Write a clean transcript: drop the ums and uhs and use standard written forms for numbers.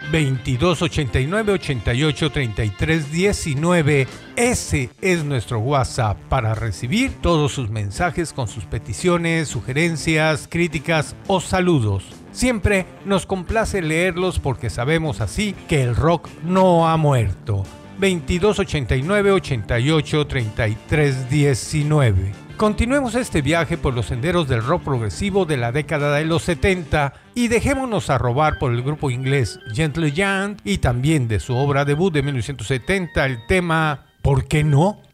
2289 88 33 19. Ese es nuestro WhatsApp para recibir todos sus mensajes con sus peticiones, sugerencias, críticas o saludos. Siempre nos complace leerlos porque sabemos así que el rock no ha muerto. 2289 88 33 19. Continuemos este viaje por los senderos del rock progresivo de la década de los 70 y dejémonos arrobar por el grupo inglés Gentle Giant y también de su obra debut de 1970 el tema ¿Por qué no?